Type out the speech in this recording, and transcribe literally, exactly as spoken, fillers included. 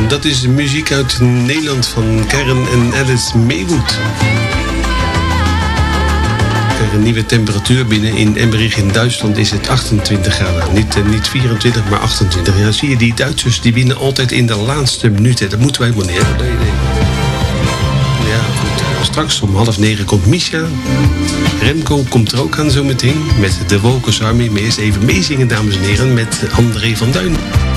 En dat is muziek uit Nederland van Karen en Alice Maywood. Een nieuwe temperatuur binnen in Emmerich in Duitsland is het achtentwintig graden. Niet, uh, niet vierentwintig, maar achtentwintig. Ja, zie je, die Duitsers die winnen altijd in de laatste minuten. Dat moeten wij helemaal niet hebben. Nee, nee. Ja, goed. Straks om half negen komt Misha. Remco komt er ook aan zo meteen met de Wolkers Army. Maar eerst even meezingen, dames en heren, met André van Duin.